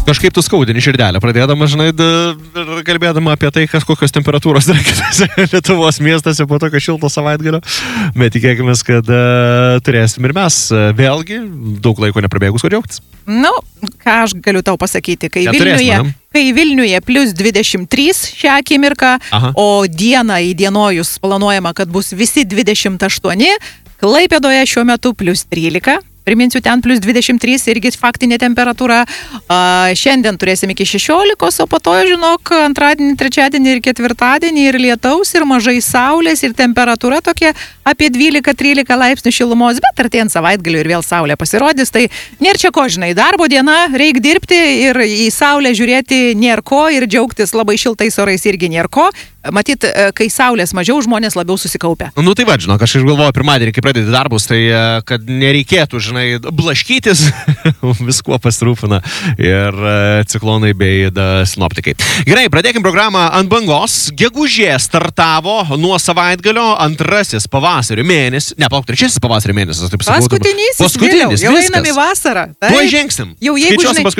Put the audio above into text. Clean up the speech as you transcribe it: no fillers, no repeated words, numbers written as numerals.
Kažkaip tu skaudini širdelę, pradėdama, žinai, kalbėdama apie tai, kokios temperatūros yra kitose Lietuvos miestuose po tokio šilto savaitgalio. Bet tikėkime, kad turėsim ir mes vėlgi daug laiko neprabėgus, ko džiaugtis. Nu, ką aš galiu tau pasakyti, kai Vilniuje plus 23 šią akimirką, o dieną įdienojus planuojama, kad bus visi 28, Klaipėdoje šiuo metu plus 13. Priminsiu, ten plus 23 irgi faktinė temperatūra. Šiandien turėsim iki 16, o po to, žinok, antradienį, trečiadienį ir ketvirtadienį ir lietaus, ir mažai saulės, ir temperatūra tokia apie 12-13 laipsnių šilumos, bet artėjant savaitgaliu ir vėl saulė pasirodys. Tai nėra čia ko, žinai, darbo diena, reikia dirbti ir į saulę žiūrėti nėra ko ir džiaugtis labai šiltais orais irgi nėra ko. Matyt, kai saulės mažiau, žmonės labiau susikaupia. Nu tai va, žinok, aš išgalvoju pirmadienį, kai pradėti darbus, tai kad nereikėtų, žinai, blaškytis, viskuo pasirūpina ir ciklonai bei sinoptikai. Gerai, pradėkim programą ant bangos. Gegužė startavo nuo savaitgalio, antrasis pavasario mėnesis, trečiasis pavasario mėnesis, taip sakau. Paskutinysis, jau einam į vasarą. Tuo žengsim. Jau jeigu, žinai,